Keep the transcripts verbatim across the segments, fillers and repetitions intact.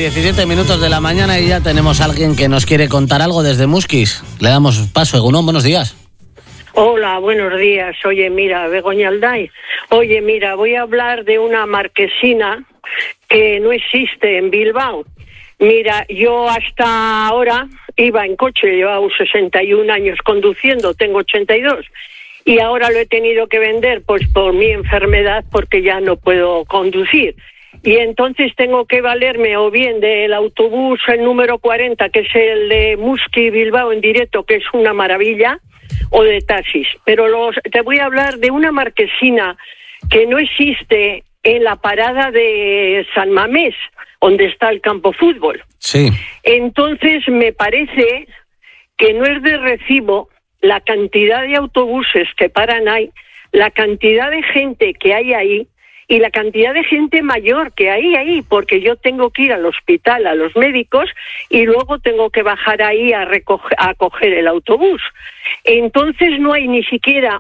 diecisiete minutos de la mañana y ya tenemos a alguien que nos quiere contar algo desde Muskis. Le damos paso. Egunon, buenos días. Hola, buenos días. Oye, mira, Begoña Alday. Oye, mira, voy a hablar de una marquesina que no existe en Bilbao. Mira, yo hasta ahora iba en coche, llevaba sesenta y un años conduciendo, tengo ochenta y dos. Y ahora lo he tenido que vender pues por mi enfermedad porque ya no puedo conducir. Y entonces tengo que valerme o bien del autobús el número cuarenta, que es el de Muski Bilbao en directo, que es una maravilla, o de taxis. Pero los, te voy a hablar de una marquesina que no existe en la parada de San Mamés, donde está el campo fútbol. Sí. Entonces me parece que no es de recibo la cantidad de autobuses que paran ahí, la cantidad de gente que hay ahí y la cantidad de gente mayor que hay ahí, porque yo tengo que ir al hospital, a los médicos, y luego tengo que bajar ahí a, recoger, a coger el autobús. Entonces no hay ni siquiera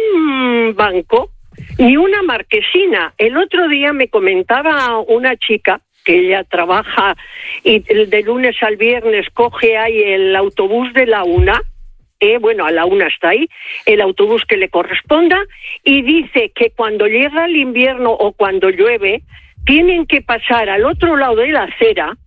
un banco ni una marquesina. El otro día me comentaba una chica que ella trabaja y de lunes al viernes coge ahí el autobús de la una, eh, bueno, a la una está ahí, el autobús que le corresponda, y dice que cuando llega el invierno o cuando llueve, tienen que pasar al otro lado de la acera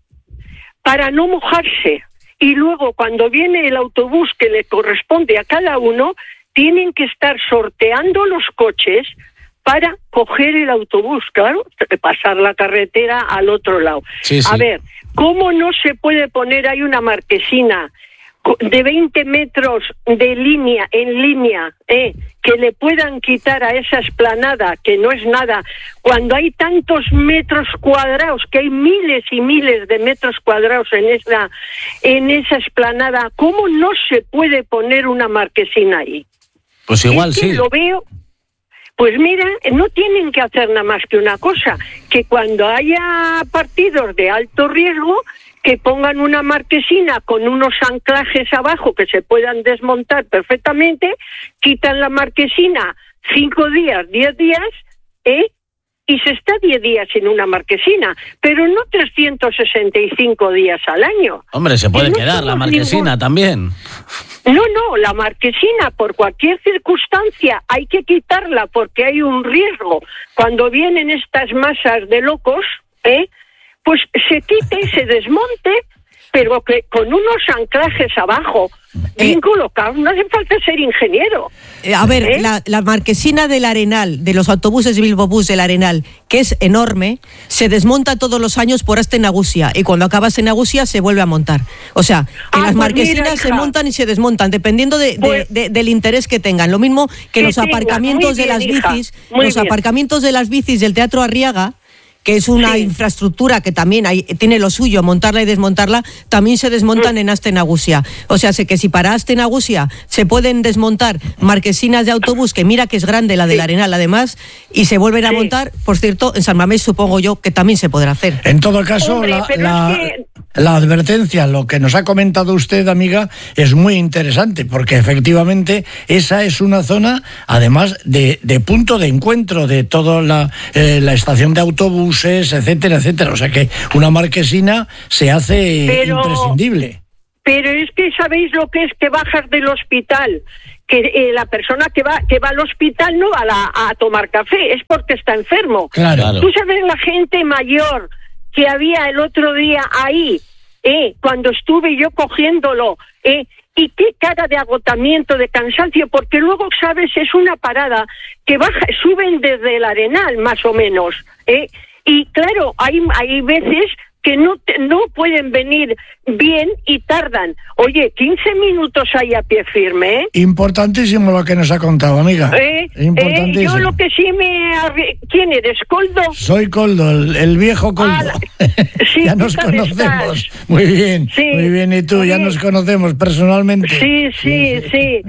para no mojarse. Y luego cuando viene el autobús que le corresponde a cada uno, tienen que estar sorteando los coches para coger el autobús, claro, pasar la carretera al otro lado. Sí, sí. A ver, ¿cómo no se puede poner ahí una marquesina de veinte metros de línea, en línea, eh, que le puedan quitar a esa explanada, que no es nada, cuando hay tantos metros cuadrados, que hay miles y miles de metros cuadrados en esa, en esa explanada? ¿Cómo no se puede poner una marquesina ahí? Pues igual es que sí. Lo veo. Pues mira, no tienen que hacer nada más que una cosa, que cuando haya partidos de alto riesgo, que pongan una marquesina con unos anclajes abajo que se puedan desmontar perfectamente, quitan la marquesina cinco días, diez días, ¿eh? Y se está diez días en una marquesina, pero no trescientos sesenta y cinco días al año. Hombre, se puede no quedar la marquesina ningún... también. No, no, la marquesina por cualquier circunstancia hay que quitarla porque hay un riesgo. Cuando vienen estas masas de locos, ¿eh? Pues se quite y se desmonte, pero que con unos anclajes abajo, bien eh, colocados, no hace falta ser ingeniero. Eh, a ver, ¿Eh? la, la marquesina del Arenal, de los autobuses Bilbobús del Arenal, que es enorme, se desmonta todos los años por Astenagusia, y cuando acabas en Agusia se vuelve a montar. O sea, que ah, las pues marquesinas mira, se montan y se desmontan, dependiendo de, de, pues, de, del interés que tengan. Lo mismo que, que los tenga. aparcamientos Muy de bien, las hija. bicis, Muy los bien. aparcamientos de las bicis del Teatro Arriaga, que es una sí. infraestructura que también hay, tiene lo suyo, montarla y desmontarla, también se desmontan mm. en Astenagusia. O sea, sé que si para Astenagusia se pueden desmontar marquesinas de autobús, que mira que es grande la del sí. Arenal además, y se vuelven a sí. montar, por cierto, en San Mamés supongo yo que también se podrá hacer. En todo caso, Hombre, la, la, es que... la advertencia, lo que nos ha comentado usted, amiga, es muy interesante, porque efectivamente esa es una zona, además, de, de punto de encuentro de toda la, eh, la estación de autobús, etcétera, etcétera. O sea que una marquesina se hace pero, imprescindible. Pero es que sabéis lo que es que bajas del hospital, que eh, la persona que va que va al hospital no va a, la, a tomar café, es porque está enfermo. Claro. Tú sabes la gente mayor que había el otro día ahí, eh, cuando estuve yo cogiéndolo, eh, y qué cara de agotamiento, de cansancio, porque luego, sabes, es una parada que baja, suben desde el Arenal, más o menos, eh. Y claro, hay, hay veces que no, no pueden venir bien y tardan. Oye, quince minutos ahí a pie firme, ¿eh? Importantísimo lo que nos ha contado, amiga. Eh, Importantísimo. Eh, yo lo que sí me... ¿Quién eres, Coldo? Soy Coldo, el, el viejo Coldo. Ah, sí, ya nos conocemos. Estás? Muy bien, sí, muy bien. ¿Y tú? Sí. Ya nos conocemos personalmente. Sí, sí, sí. sí.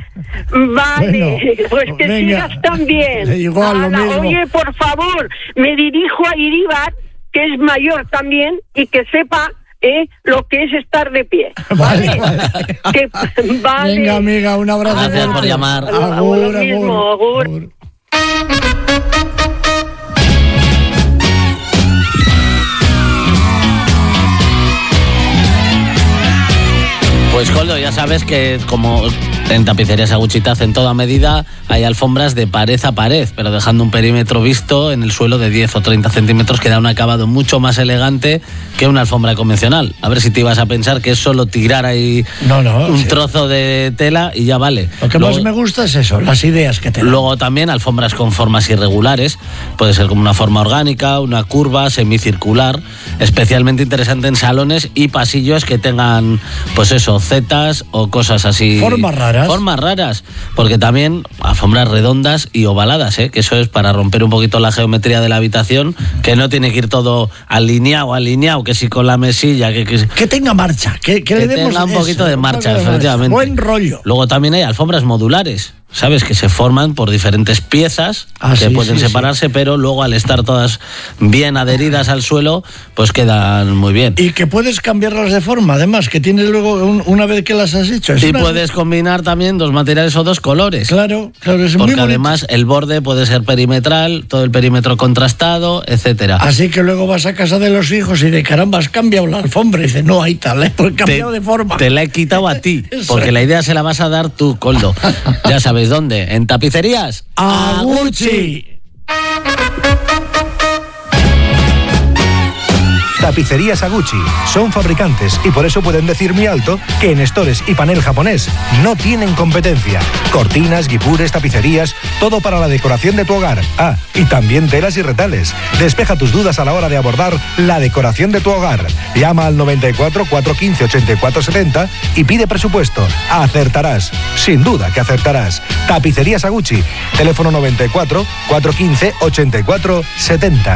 Vale, bueno, pues que venga. Sigas también. Igual, lo mismo. Oye, por favor, me dirijo a Iribar, que es mayor también, y que sepa eh, lo que es estar de pie. Vale, vale. Vale. Que, vale. Venga, amiga, un abrazo. Gracias por llamar. Agur, agur, mismo, agur. agur. Pues Coldo, ya sabes que como en Tapicerías Aguchi te hacen toda medida, hay alfombras de pared a pared, pero dejando un perímetro visto en el suelo de diez o treinta centímetros que da un acabado mucho más elegante que una alfombra convencional. A ver si te ibas a pensar que es solo tirar ahí no, no, un sí. trozo de tela y ya vale. Lo que luego, más me gusta es eso, las ideas que te dan. Luego también alfombras con formas irregulares, puede ser como una forma orgánica, una curva, semicircular, especialmente interesante en salones y pasillos que tengan, pues eso, zetas o cosas así. Formas raras. Formas raras, porque también alfombras redondas y ovaladas, ¿eh? Que eso es para romper un poquito la geometría de la habitación, que no tiene que ir todo alineado, alineado, que si con la mesilla, que... Que, que tenga marcha, que, que, que le demos tenga un eso, poquito de marcha, de efectivamente. Buen rollo. Luego también hay alfombras modulares, ¿sabes? Que se forman por diferentes piezas ah, que sí, pueden sí, separarse, sí. pero luego al estar todas bien adheridas al suelo, pues quedan muy bien. Y que puedes cambiarlas de forma, además, que tienes luego un, una vez que las has hecho. Es y una... puedes combinar también dos materiales o dos colores. Claro, claro, es porque muy bonito. además el borde puede ser perimetral, todo el perímetro contrastado, etcétera. Así que luego vas a casa de los hijos y de caramba, has cambiado la alfombra. Y dices, no, ahí tal, ¿eh? Porque he cambiado te, de forma. Te la he quitado a ti, porque la idea se la vas a dar tú, Coldo. Ya sabes dónde, en Tapicerías Aguchi. Tapicerías Aguchi son fabricantes y por eso pueden decir muy alto que en estores y panel japonés no tienen competencia. Cortinas, guipures, tapicerías, todo para la decoración de tu hogar. Ah, y también telas y retales. Despeja tus dudas a la hora de abordar la decoración de tu hogar. Llama al noventa y cuatro, cuatrocientos quince, ochenta y cuatro setenta y pide presupuesto. Acertarás. Sin duda que acertarás. Tapicerías Aguchi. Teléfono noventa y cuatro, cuatrocientos quince, ochenta y cuatro setenta.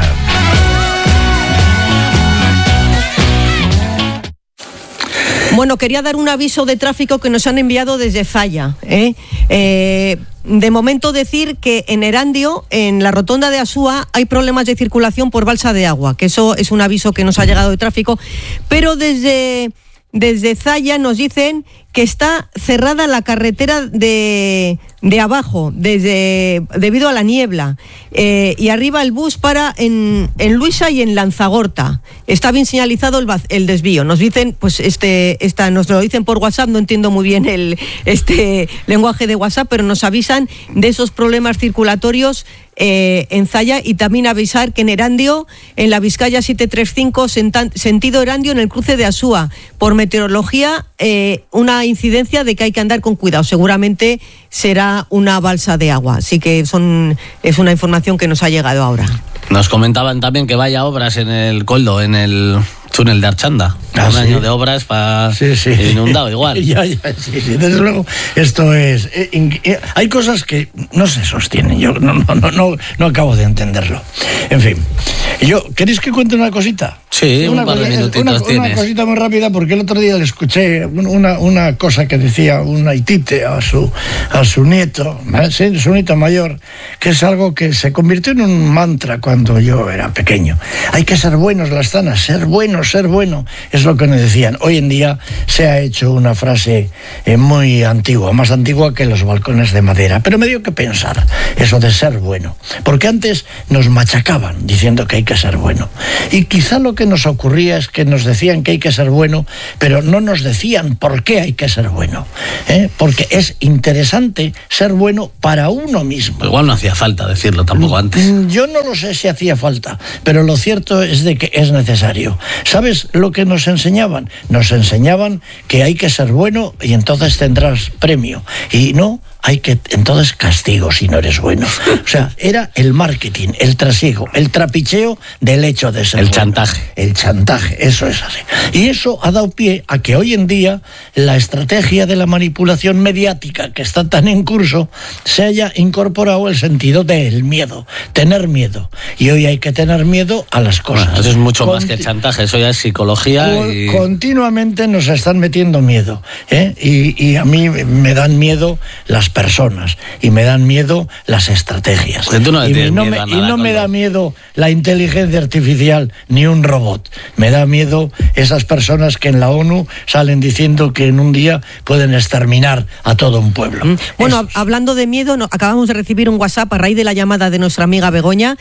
Bueno, quería dar un aviso de tráfico que nos han enviado desde Zalla. ¿eh? Eh, de momento decir que en Erandio, en la rotonda de Asúa, hay problemas de circulación por balsa de agua, que eso es un aviso que nos ha llegado de tráfico, pero desde, desde Zalla nos dicen que está cerrada la carretera de, de abajo, desde, debido a la niebla, eh, y arriba el bus para en, en Luisa y en Lanzagorta. Está bien señalizado el, el desvío. Nos dicen, pues este, esta, nos lo dicen por WhatsApp, no entiendo muy bien el este lenguaje de WhatsApp, pero nos avisan de esos problemas circulatorios eh, en Zalla, y también avisar que en Erandio, en la Vizcaya setecientos treinta y cinco, senta, sentido Erandio, en el cruce de Asúa, por meteorología, eh, una incidencia de que hay que andar con cuidado. Seguramente será una balsa de agua, así que son, es una información que nos ha llegado ahora. Nos comentaban también que vaya obras en el Coldo, en el túnel de Archanda. Ah, un ¿sí? año de obras para sí, sí. inundado igual. Ya, ya, sí, sí, desde luego, esto es... Eh, in, eh, hay cosas que no se sostienen, yo no, no, no, no, no acabo de entenderlo. En fin, yo, ¿queréis que cuente una cosita? Sí, una un par de cosa, minutitos una, tienes. Una cosita muy rápida, porque el otro día le escuché una, una cosa que decía un haitite a su, a su nieto, ¿sí? Su nieto mayor, que es algo que se convirtió en un mantra cuando yo era pequeño. Hay que ser buenos, Lastana, ser bueno, ser bueno, es lo que nos decían. Hoy en día se ha hecho una frase eh, muy antigua, más antigua que los balcones de madera, pero me dio que pensar eso de ser bueno, porque antes nos machacaban diciendo que hay que ser bueno, y quizá lo que nos ocurría es que nos decían que hay que ser bueno, pero no nos decían por qué hay que ser bueno, ¿eh? Porque es interesante ser bueno para uno mismo. Pues igual no hacía falta decirlo tampoco antes. Yo no lo sé si hacía falta, pero lo cierto es de que es necesario. ¿Sabes lo que nos enseñaban? Nos enseñaban que hay que ser bueno y entonces tendrás premio. Y no, hay que entonces castigo si no eres bueno. O sea, era el marketing, el trasiego, el trapicheo del hecho de ser El bueno. chantaje. El chantaje, eso es así. Y eso ha dado pie a que hoy en día la estrategia de la manipulación mediática que está tan en curso se haya incorporado el sentido del miedo, tener miedo. Y hoy hay que tener miedo a las cosas. Bueno, eso es mucho Conti- más que chantaje, eso ya es psicología y... Continuamente nos están metiendo miedo, ¿eh? y, y a mí me dan miedo las personas y me dan miedo las estrategias. Porque tú no le y tienes no miedo me, a nada, y no me Coldo. da miedo la inteligencia artificial ni un robot. Me da miedo esas personas que en la ONU salen diciendo que en un día pueden exterminar a todo un pueblo. Mm. Bueno, Esos. hablando de miedo, no, acabamos de recibir un WhatsApp a raíz de la llamada de nuestra amiga Begoña.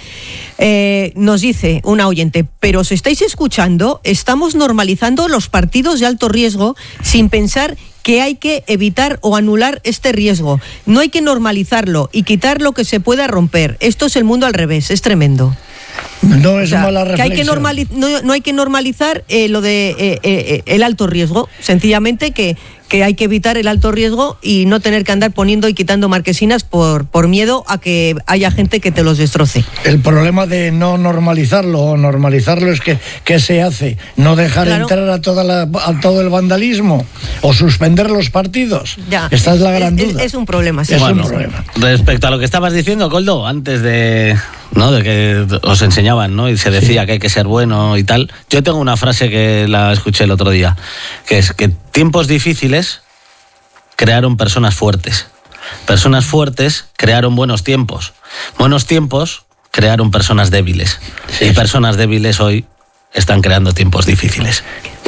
Eh, nos dice una oyente, pero os estáis escuchando, estamos normalizando los partidos de alto riesgo sin pensar que hay que evitar o anular este riesgo. No hay que normalizarlo y quitar lo que se pueda romper. Esto es el mundo al revés, es tremendo. No es o sea, mala reflexión. Que hay que normali- no, no hay que normalizar eh, lo de eh, eh, el alto riesgo. Sencillamente que, que hay que evitar el alto riesgo y no tener que andar poniendo y quitando marquesinas por, por miedo a que haya gente que te los destroce. El problema de no normalizarlo o normalizarlo es que ¿qué se hace? No dejar Claro. entrar a, toda la, a todo el vandalismo o suspender los partidos. Ya. Esta es la gran es, duda. Es, es un problema. Sí. Es Bueno, un problema. respecto a lo que estabas diciendo, Coldo, antes de, ¿no? de que os enseñaban, ¿no? Y se decía sí. que hay que ser bueno y tal. Yo tengo una frase que la escuché el otro día, que es que tiempos difíciles crearon personas fuertes. Personas fuertes crearon buenos tiempos. Buenos tiempos crearon personas débiles. Sí. Y personas débiles hoy están creando tiempos difíciles.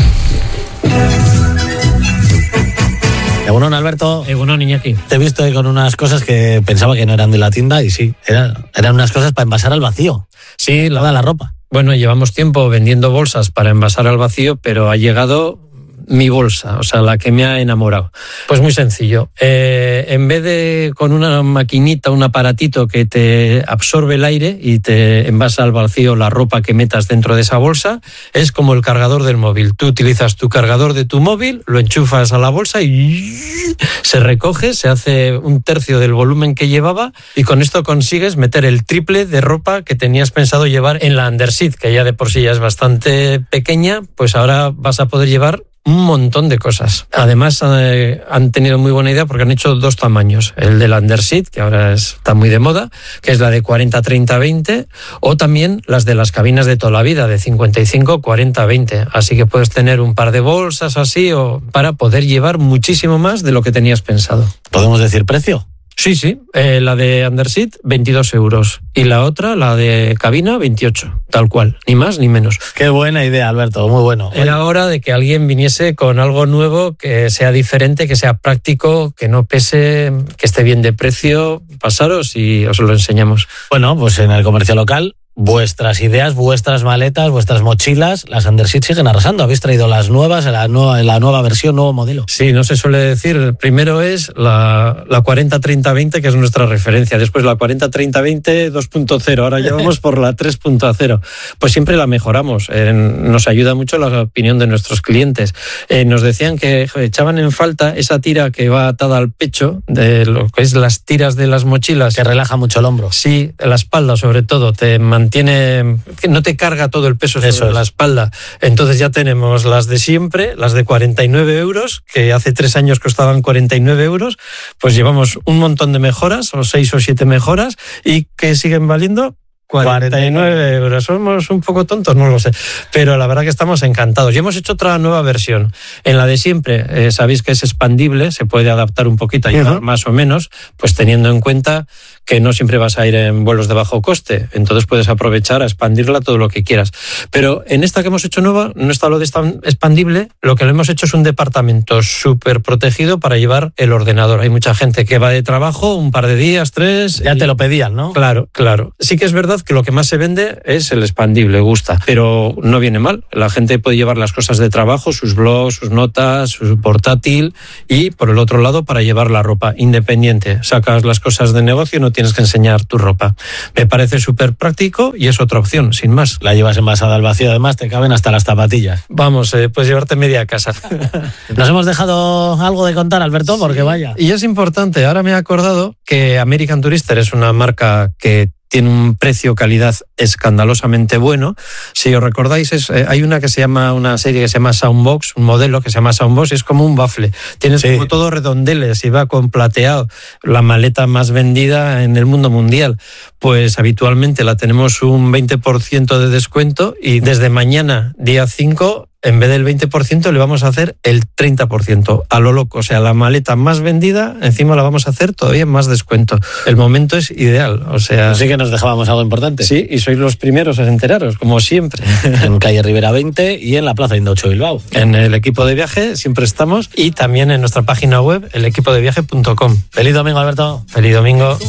Egunon, Alberto. Egunon, Iñaki. Te he visto ahí con unas cosas que pensaba que no eran de la tienda y sí, eran, eran unas cosas para envasar al vacío. Sí, toda la ropa. Bueno, llevamos tiempo vendiendo bolsas para envasar al vacío, pero ha llegado mi bolsa, o sea, la que me ha enamorado. Pues muy sencillo. Eh, en vez de con una maquinita, un aparatito que te absorbe el aire y te envasa al vacío la ropa que metas dentro de esa bolsa, es como el cargador del móvil. Tú utilizas tu cargador de tu móvil, lo enchufas a la bolsa y se recoge, se hace un tercio del volumen que llevaba y con esto consigues meter el triple de ropa que tenías pensado llevar en la underseat, que ya de por sí ya es bastante pequeña, pues ahora vas a poder llevar un montón de cosas. Además, eh, han tenido muy buena idea porque han hecho dos tamaños. El de la underseat, que ahora es, está muy de moda, que es la de cuarenta treinta veinte, o también las de las cabinas de toda la vida, de cincuenta y cinco cuarenta veinte. Así que puedes tener un par de bolsas así o para poder llevar muchísimo más de lo que tenías pensado. ¿Podemos decir precio? Sí, sí. Eh, la de underseat, veintidós euros. Y la otra, la de cabina, veintiocho. Tal cual. Ni más ni menos. Qué buena idea, Alberto. Muy bueno. Era hora de que alguien viniese con algo nuevo, que sea diferente, que sea práctico, que no pese, que esté bien de precio. Pasaros y os lo enseñamos. Bueno, pues en el comercio local, vuestras ideas, vuestras maletas, vuestras mochilas, las underseat siguen arrasando. Habéis traído las nuevas, la nueva, la nueva versión, nuevo modelo. Sí, no se suele decir. El primero es la, la cuarenta treinta veinte, que es nuestra referencia. Después la cuarenta treinta veinte dos punto cero. Ahora llevamos por la tres punto cero. Pues siempre la mejoramos. Eh, nos ayuda mucho la opinión de nuestros clientes. Eh, nos decían que joder, echaban en falta esa tira que va atada al pecho, de lo que es las tiras de las mochilas. Que relaja mucho el hombro. Sí, la espalda sobre todo. Te mantiene Tiene, que no te carga todo el peso sobre Eso es. la espalda. Entonces ya tenemos las de siempre, las de cuarenta y nueve euros, que hace tres años costaban cuarenta y nueve euros, pues llevamos un montón de mejoras, o seis o siete mejoras, y que siguen valiendo cuarenta y nueve euros. Somos un poco tontos, no lo sé. Pero la verdad que estamos encantados. Y hemos hecho otra nueva versión. En la de siempre, eh, sabéis que es expandible, se puede adaptar un poquito, ayudar uh-huh. más o menos, pues teniendo en cuenta que no siempre vas a ir en vuelos de bajo coste. Entonces puedes aprovechar a expandirla todo lo que quieras. Pero en esta que hemos hecho nueva, no está lo de expandible, lo que lo hemos hecho es un departamento súper protegido para llevar el ordenador. Hay mucha gente que va de trabajo un par de días, tres... Ya y... te lo pedían, ¿no? Claro, claro. Sí que es verdad que lo que más se vende es el expandible, gusta, pero no viene mal. La gente puede llevar las cosas de trabajo, sus blogs, sus notas, su portátil, y por el otro lado para llevar la ropa independiente. Sacas las cosas de negocio, no tienes que enseñar tu ropa. Me parece súper práctico y es otra opción, sin más. La llevas envasada al vacío, además te caben hasta las zapatillas. Vamos, eh, puedes llevarte media casa. Nos hemos dejado algo de contar, Alberto, porque sí, vaya. Y es importante, ahora me he acordado que American Tourister es una marca que tiene un precio-calidad escandalosamente bueno. Si os recordáis, es, eh, hay una que se llama, una serie que se llama Soundbox, un modelo que se llama Soundbox, y es como un bafle. Tienes sí. como todo redondeles y va con plateado. La maleta más vendida en el mundo mundial. Pues habitualmente la tenemos un veinte por ciento de descuento y desde mañana, día cinco, en vez del veinte por ciento le vamos a hacer el treinta por ciento, a lo loco. O sea, la maleta más vendida, encima la vamos a hacer todavía más descuento. El momento es ideal, o sea... Así que nos dejábamos algo importante. Sí, y sois los primeros a enteraros, como siempre. En calle Rivera veinte y en la Plaza Indautxo Bilbao. En el equipo de viaje siempre estamos, y también en nuestra página web, el equipo de viaje punto com. Feliz domingo, Alberto. Feliz domingo.